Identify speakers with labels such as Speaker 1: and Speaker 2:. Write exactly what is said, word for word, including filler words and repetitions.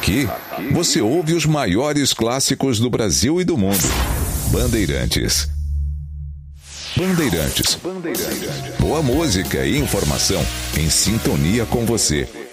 Speaker 1: Aqui, você ouve os maiores clássicos do Brasil e do mundo. Bandeirantes. Bandeirantes. Boa música e informação em sintonia com você.